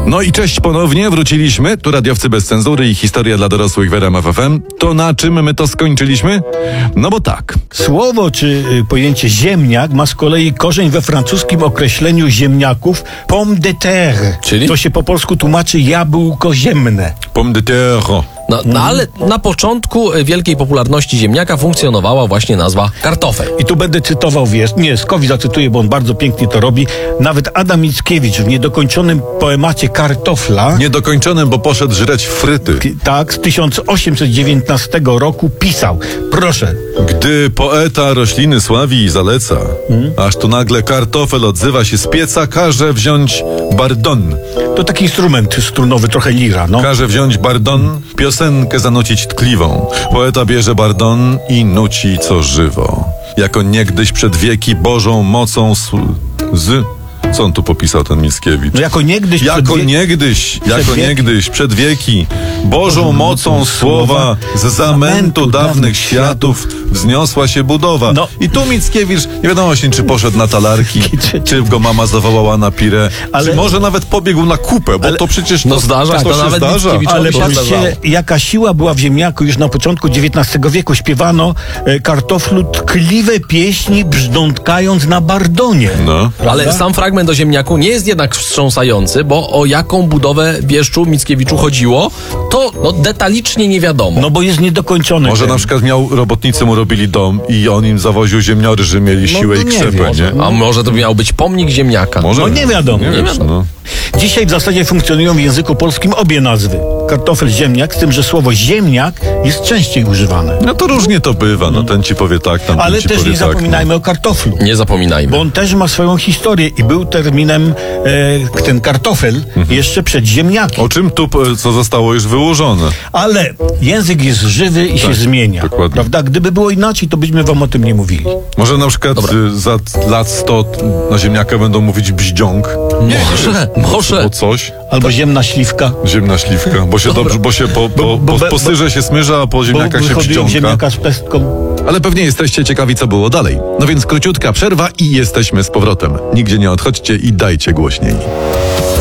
No i cześć ponownie, wróciliśmy. Tu radiowcy bez cenzury i historia dla dorosłych w RMF FM. To na czym my to skończyliśmy? No bo tak. Słowo czy pojęcie ziemniak ma z kolei korzeń we francuskim określeniu ziemniaków pomme de terre. Czyli? To się po polsku tłumaczy jabłko ziemne. Pomme de terre. No ale na początku wielkiej popularności ziemniaka funkcjonowała właśnie nazwa kartofel. I tu będę cytował, Skowi zacytuję, bo on bardzo pięknie to robi. Nawet Adam Mickiewicz w niedokończonym poemacie Kartofla, Niedokończonym, bo poszedł żreć fryty. tak, z 1819 roku pisał, proszę, Gdy poeta rośliny sławi i zaleca, aż tu nagle kartofel odzywa się z pieca, każe wziąć bardon. to taki instrument strunowy, trochę lira, no. Każe wziąć bardon, piosenkę zanucić tkliwą. Poeta bierze bardon i nuci co żywo. Jako niegdyś przed wieki Bożą mocą Co on tu popisał, ten Mickiewicz? No jako niegdyś Niegdyś przed wieki Bożą mocą słowa z zamętu dawnych światów wzniosła się budowa. No. I tu Mickiewicz, nie wiadomo się, czy poszedł na talarki, czy go mama zawołała na pirę, Ale- czy może nawet pobiegł na kupę, bo to przecież No zdarza, to to się nawet zdarza. Mickiewiczowi Ale się patrzcie, zdarzało. jaka siła była w ziemniaku. Już na początku XIX wieku śpiewano kartoflu tkliwe pieśni, brzdątkając na bardonie. No. Ale sam fragment o ziemniaku nie jest jednak wstrząsający, bo o jaką budowę wieszczu Mickiewiczu chodziło, to detalicznie nie wiadomo. No bo jest niedokończony. Może ten. na przykład robotnicy mu robili dom i on im zawoził ziemniory, że mieli siłę to i nie krzepę, wiem. nie? A może to miał być pomnik ziemniaka? Może? No nie wiadomo. Nie wiesz, no. Dzisiaj w zasadzie funkcjonują w języku polskim obie nazwy. Kartofel, ziemniak, z tym, że słowo ziemniak jest częściej używane. No to różnie to bywa, no ten ci powie tak, tam Ale ten ci też powie nie tak. zapominajmy o kartoflu. Nie zapominajmy. Bo on też ma swoją historię i był terminem ten kartofel jeszcze przed ziemniakiem. O czym tu, co zostało już wyłożone? Ale język jest żywy i się zmienia. dokładnie. Prawda? Gdyby było inaczej, to byśmy wam o tym nie mówili. Może na przykład za lat 100 na ziemniaka będą mówić bździąg. Może. Bo coś. Albo ziemna śliwka. Ziemna śliwka. Bo się dobrze, bo się po syrze się smyrza, a po Bo ziemniakach się wychodziło bździąka. ziemniaka z pestką. Ale pewnie jesteście ciekawi, co było dalej. No więc króciutka przerwa i jesteśmy z powrotem. Nigdzie nie odchodźcie i dajcie głośniej.